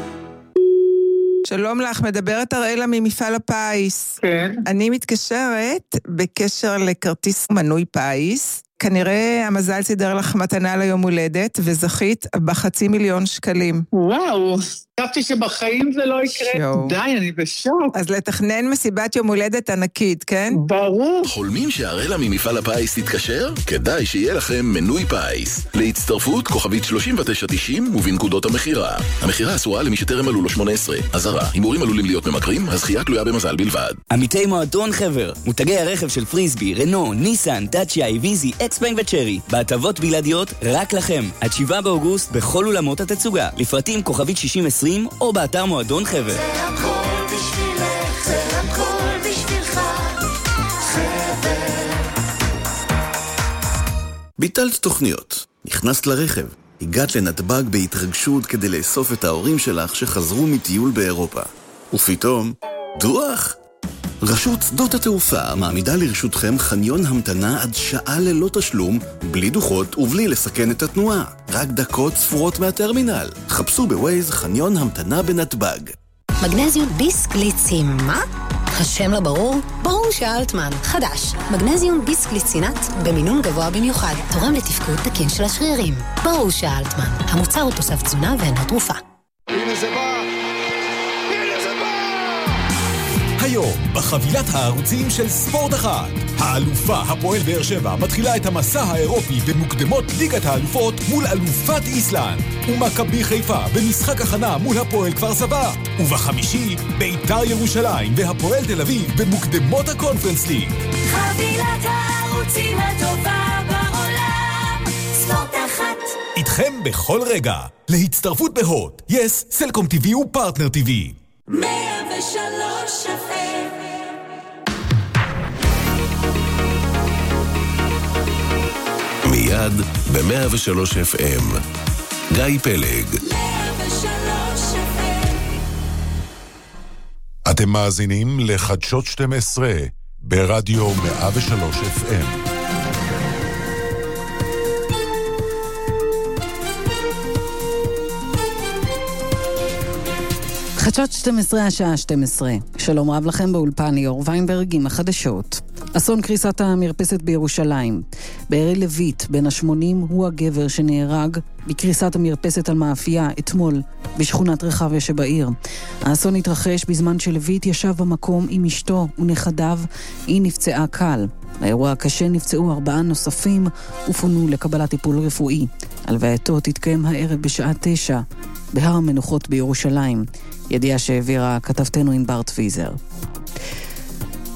שלום לך, מדברת אראלה ממפעל הפיס. כן. אני מתקשרת בקשר לכרטיס מנוי פיס. כנראה המזל סידר לך מתנה ליום הולדת, וזכית ב500,000 שקלים. וואו, חשבתי שבחיים זה לא יקרה. די, אני בשוק. אז לתכנן מסיבת יום הולדת ענקית, כן? ברור. חולמים שהראלה ממפעל הפיס תתקשר? כדאי שיהיה לכם מנוי פיס. להצטרפות כוכבית 3990 ובנקודות המחירה. המחירה אסורה למי שטרם מלאו לו 18. אזהרה, הימורים עלולים להיות ממכרים, הזכייה תלויה במזל בלבד. עמיתי מועדון חבר, מותגי הרכב של פריסבי, רנו, ניסן, דאצ'יה, איביזי, אקספנג וצ'רי, בהטבות בלעדיות רק לכם. עד 7 באוגוסט בכל אולמות התצוגה. לפרטים כוכבית 6020 או באתר מועדון חבר. זה הכל בשבילך, זה הכל בשבילך, חבר. ביטלת תוכניות, נכנסת לרכב, הגעת לנתב"ג בהתרגשות כדי לאסוף את ההורים שלך שחזרו מטיול באירופה. ופתאום, דוח! רשות שדות התעופה מעמידה לרשותכם חניון המתנה עד שעה ללא תשלום, בלי דוחות ובלי לסכן את התנועה. רק דקות ספורות מהטרמינל. חפשו בווייז חניון המתנה בנתב"ג. מגנזיום ביסקליצין, מה? השם לא ברור? ברור שאלטמן. חדש. מגנזיום ביסקליצינט במינון גבוה במיוחד. תורם לתפקוד תקין של השרירים. ברור שאלטמן. המוצר הוא תוסף תזונה ואינו תרופה. הנה זה בא! היום, בחבילת הערוצים של ספורט אחת, האלופה הפועל באר שבע מתחילה את המסע האירופי במוקדמות ליגת האלופות מול אלופת איסלנד, ומכבי חיפה במשחק הכנה מול הפועל כפר סבא, ובחמישי, בית"ר ירושלים והפועל תל אביב במוקדמות הקונפרנס ליג. חבילת הערוצים הטובה בעולם, ספורט אחת. איתכם בכל רגע, להצטרפות בהוט, יס, סלקום TV ופרטנר TV. 103 FM. מיד ב-103 FM. גיא פלג. 103 FM. אתם מאזינים לחדשות 12 ברדיו 103 FM. חדשות 12 השעה 12. שלום רב לכם באולפן ליאור ויינברג עם החדשות. אסון קריסת המרפסת בירושלים. בארי לויט, בן ה-80, הוא הגבר שנהרג בקריסת המרפסת על מאפייה אתמול בשכונת רחביה שבעיר. האסון התרחש בזמן שלויט ישב במקום עם אשתו ונכדיו. היא נפצעה קל. באירוע הקשה נפצעו 4 נוספים ופונו לקבלת טיפול רפואי. הלווייתו תתקיים הערב בשעה 9 בהר המנוחות בירושלים. ידיעה שהעבירה כתבתנו ענבר טוויזר.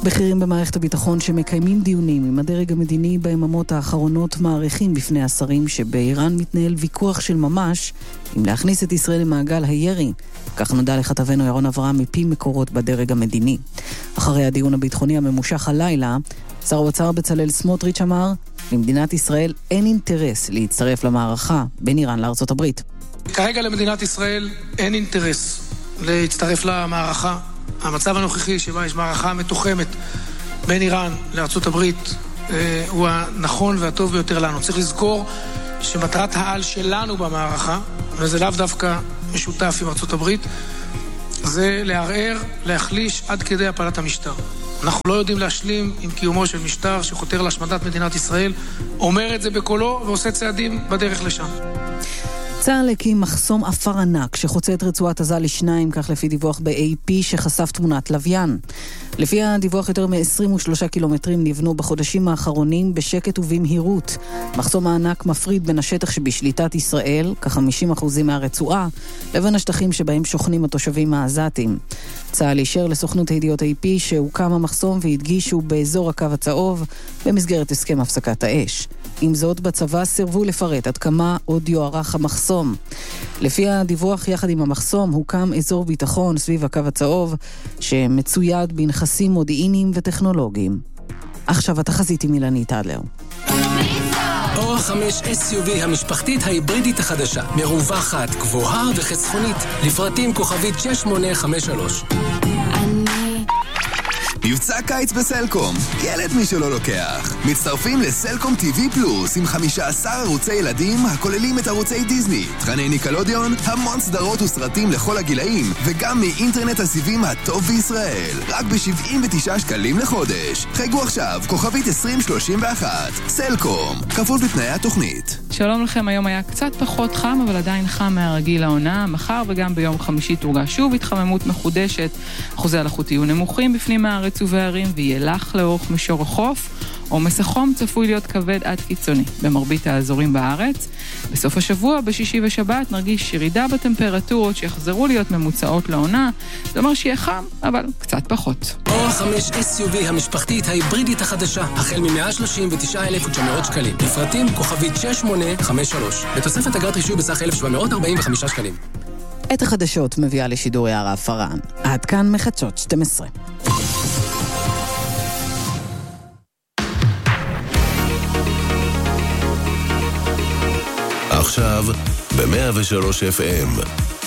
בכירים במערכת הביטחון שמקיימים דיונים עם הדרג המדיני ביממות האחרונות מעריכים בפני השרים שבאיראן מתנהל ויכוח של ממש אם להכניס את ישראל למעגל הירי. כך נודע לכתבנו ירון אברהם מפי מקורות בדרג המדיני. אחרי הדיון הביטחוני הממושך הלילה, שר האוצר בצלאל סמוטריץ' אמר, למדינת ישראל אין אינטרס להצטרף למערכה בין איראן לארצות הברית. כרגע למדינת ישראל אין אינטרס להצטרף למערכה. המצב הנוכחי שבה יש מערכה מתוחמת בין איראן לארצות הברית הוא הנכון והטוב ביותר לנו. צריך לזכור שמטרת העל שלנו במערכה, וזה לאו דווקא משותף עם ארצות הברית, זה לערער, להחליש עד כדי הפלת המשטר. אנחנו לא יודעים להשלים עם קיומו של משטר שחותר להשמדת מדינת ישראל, אומר את זה בקולו ועושה צעדים בדרך לשם. צה"ל הקים מחסום אפר ענק שחוצה את רצועת עזה לשניים, כך לפי דיווח ב-AP שחשף תמונת לוויין. לפי הדיווח יותר מ-23 קילומטרים נבנו בחודשים האחרונים בשקט ובמהירות. מחסום הענק מפריד בין השטח שבשליטת ישראל, כ-50% מהרצועה, לבין השטחים שבהם שוכנים התושבים העזתים. צה"ל אישר לסוכנות הידיעות AP שהוקם המחסום והדגיש שהוא באזור הקו הצהוב במסגרת הסכם הפסקת האש. עם זאת, בצבא סירבו לפרט עד כמה עוד יוארך המחסום. לפי הדיווח, יחד עם המחסום, הוקם אזור ביטחון סביב הקו הצהוב, שמצויד בנכסים מודיעיניים וטכנולוגיים. עכשיו התחזית עם אילנית אדלר. אור 5 SUV המשפחתית ההיברידית החדשה, מרווחת, גבוהה וחסכונית, לפרטים כוכבית 6853. מבצע קיץ בסלקום, ילד מי שלא לוקח. מצטרפים לסלקום TV פלוס עם 15 ערוצי ילדים הכוללים את ערוצי דיזני, תכני ניקלודיון, המון סדרות וסרטים לכל הגילאים, וגם מאינטרנט הסיבים הטוב בישראל. רק ב-79 שקלים לחודש. חייגו עכשיו, כוכבית 2031. סלקום, כפוף לתנאי התוכנית. שלום לכם, היום היה קצת פחות חם, אבל עדיין חם מהרגיל לעונה. מחר וגם ביום חמישי תורגש שוב התחממות מחודשת. אחוזי הלחות יהיו נמוכים בפנים הארץ ובערים וילך לאורך מישור החוף. עומס החום צפוי להיות כבד עד קיצוני במרבית האזורים בארץ. בסוף השבוע, בשישי ושבת, נרגיש ירידה בטמפרטורות שיחזרו להיות ממוצעות לעונה. זה אומר שיהיה חם, אבל קצת פחות. אור 5 SUV המשפחתית ההיברידית החדשה, החל מ-139,900 שקלים. לפרטים כוכבית 6853. בתוספת אגרת רישוי בסך 1,745 שקלים. את החדשות מביאה לשידור יערה פרן. עד כאן מחדשות 12. עכשיו ב-103 FM